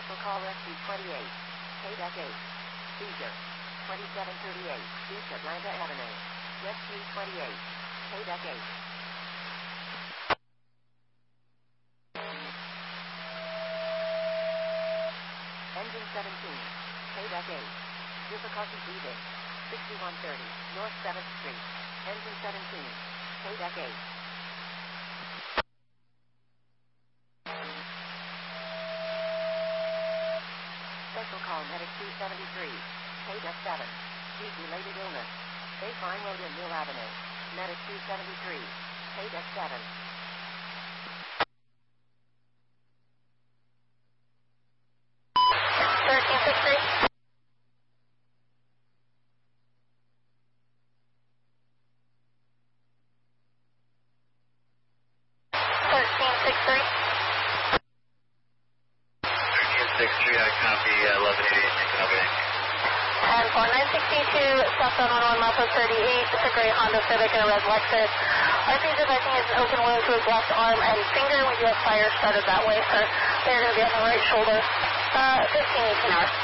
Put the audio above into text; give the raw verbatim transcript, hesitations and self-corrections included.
Special call Rescue twenty-eight. Payback eight. Seizure. twenty-seven thirty-eight. East Atlanta Avenue. Rescue twenty-eight. Payback eight. Engine seventeen. Payback eight. Difficulty breathing. sixty-one thirty. North seventh Street. Engine seventeen. Payback eight. Special call Medic two seventy-three. Payback seven. Heat-related illness. Bayfine Road in Mill Avenue. Medic two seventy-three. Payback seven. thirteen sixty-three. thirteen sixty-three. thirteen sixty-three, I copy, uh, eleven eighty-eight, taking over. And for nine sixty-two, southbound one one, Mapa thirty-eight, it's a gray Honda Civic and a red Lexus. Our things I think is an open wound to his left arm and finger. We do have fire started that way, so they're going to be on the right shoulder. Uh, fifteen eighteen hours.